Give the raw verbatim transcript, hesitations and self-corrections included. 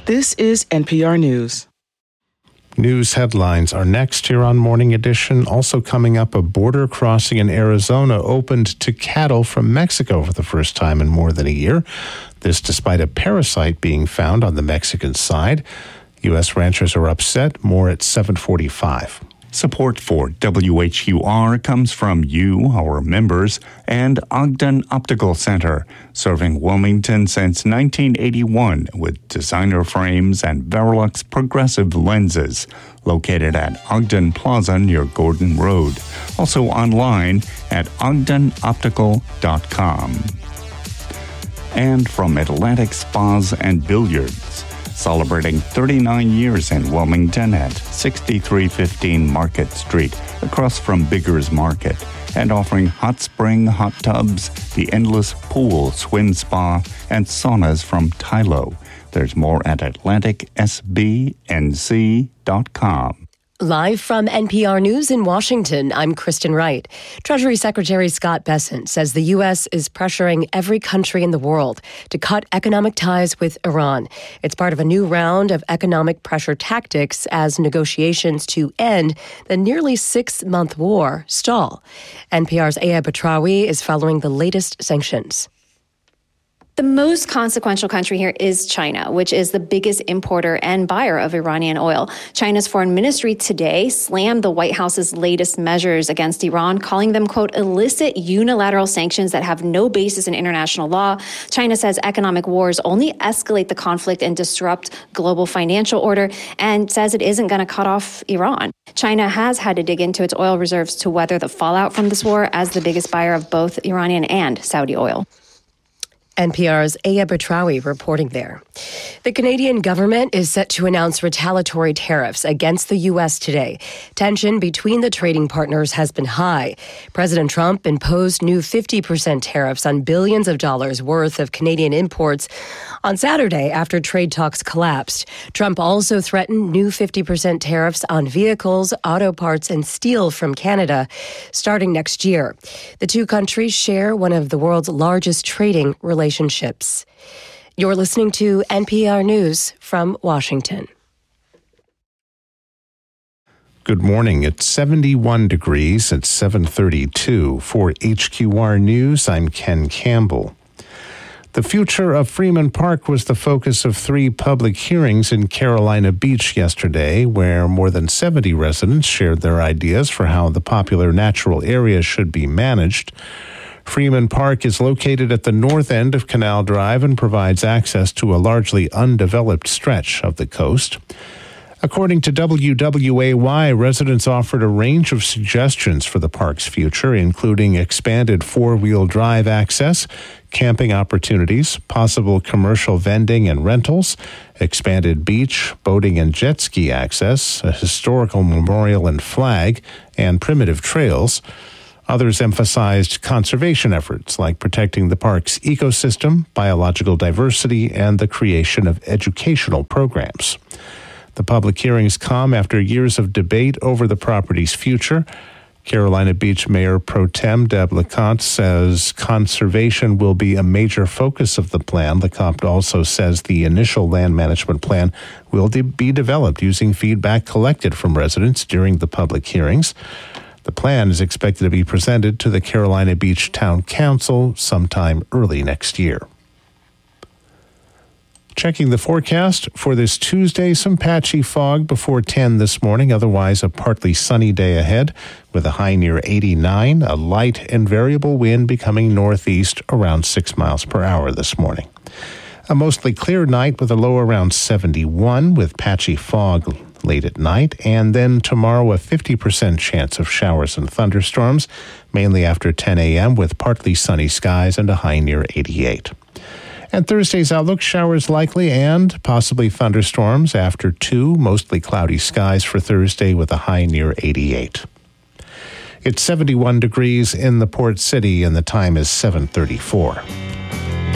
This is N P R News. News headlines are next here on Morning Edition. Also coming up, a border crossing in Arizona opened to cattle from Mexico for the first time in more than a year. This despite a parasite being found on the Mexican side. U S ranchers are upset. More at seven forty-five. Support for W H U R comes from you, our members, and Ogden Optical Center, serving Wilmington since nineteen eighty-one with designer frames and Verilux progressive lenses, located at Ogden Plaza near Gordon Road. Also online at ogden optical dot com. And from Atlantic Spas and Billiards, celebrating thirty-nine years in Wilmington at sixty-three fifteen Market Street, across from Bigger's Market, and offering hot spring hot tubs, the endless pool, swim spa, and saunas from Tylo. There's more at atlantic s b n c dot com. Live from N P R News in Washington, I'm Kristen Wright. Treasury Secretary Scott Bessent says the U S is pressuring every country in the world to cut economic ties with Iran. It's part of a new round of economic pressure tactics as negotiations to end the nearly six-month war stall. N P R's Aya Batrawi is following the latest sanctions. The most consequential country here is China, which is the biggest importer and buyer of Iranian oil. China's foreign ministry today slammed the White House's latest measures against Iran, calling them, quote, illicit unilateral sanctions that have no basis in international law. China says economic wars only escalate the conflict and disrupt global financial order, and says it isn't going to cut off Iran. China has had to dig into its oil reserves to weather the fallout from this war as the biggest buyer of both Iranian and Saudi oil. N P R's Aya Batrawi reporting there. The Canadian government is set to announce retaliatory tariffs against the U S today. Tension between the trading partners has been high. President Trump imposed new fifty percent tariffs on billions of dollars worth of Canadian imports on Saturday after trade talks collapsed. Trump also threatened new fifty percent tariffs on vehicles, auto parts, and steel from Canada starting next year. The two countries share one of the world's largest trading relationships. relationships. You're listening to N P R News from Washington. Good morning. It's seventy-one degrees at seven thirty-two. For H Q R News, I'm Ken Campbell. The future of Freeman Park was the focus of three public hearings in Carolina Beach yesterday, where more than seventy residents shared their ideas for how the popular natural area should be managed. Freeman Park is located at the north end of Canal Drive and provides access to a largely undeveloped stretch of the coast. According to W W A Y, residents offered a range of suggestions for the park's future, including expanded four-wheel drive access, camping opportunities, possible commercial vending and rentals, expanded beach, boating and jet ski access, a historical memorial and flag, and primitive trails. Others emphasized conservation efforts like protecting the park's ecosystem, biological diversity, and the creation of educational programs. The public hearings come after years of debate over the property's future. Carolina Beach Mayor Pro Tem Deb LeConte says conservation will be a major focus of the plan. LeConte also says the initial land management plan will de- be developed using feedback collected from residents during the public hearings. The plan is expected to be presented to the Carolina Beach Town Council sometime early next year. Checking the forecast for this Tuesday, some patchy fog before ten this morning. Otherwise, a partly sunny day ahead with a high near eighty-nine. A light and variable wind becoming northeast around six miles per hour this morning. A mostly clear night with a low around seventy-one with patchy fog late at night, and then tomorrow a fifty percent chance of showers and thunderstorms, mainly after ten a.m. with partly sunny skies and a high near eighty-eight. And Thursday's outlook, showers likely and possibly thunderstorms after two, mostly cloudy skies for Thursday with a high near eighty-eight. It's seventy-one degrees in the Port City and the time is seven thirty-four.